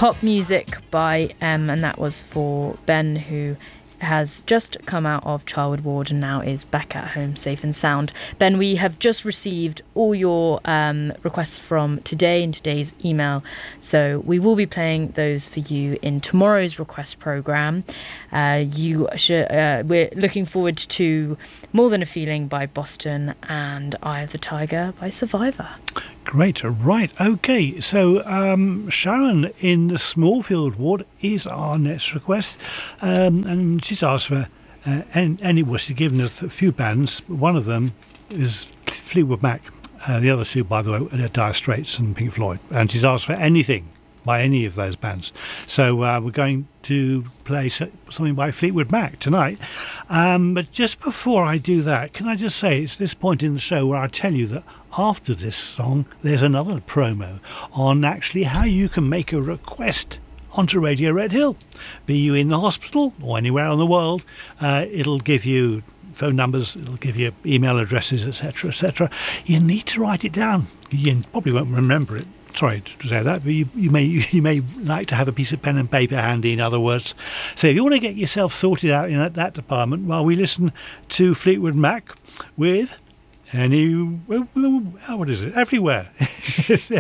Pop Music by M, and that was for Ben, who has just come out of childhood ward and now is back at home safe and sound. Ben, we have just received all your requests from today in today's email, so we will be playing those for you in tomorrow's request programme. We're looking forward to More Than a Feeling by Boston and Eye of the Tiger by Survivor. Great, right, okay, so Sharon in the Smallfield ward is our next request, and she's asked for she's given us a few bands. One of them is Fleetwood Mac, the other two, by the way, are Dire Straits and Pink Floyd, and she's asked for anything by any of those bands. So we're going to play something by Fleetwood Mac tonight. But just before I do that, can I just say it's this point in the show where I tell you that after this song, there's another promo on actually how you can make a request onto Radio Red Hill. Be you in the hospital or anywhere in the world, it'll give you phone numbers, it'll give you email addresses, etc., etc. You need to write it down. You probably won't remember it. Sorry to say that, but you may like to have a piece of pen and paper handy, in other words. So if you want to get yourself sorted out in that department, while we listen to Fleetwood Mac with what is it? Everywhere.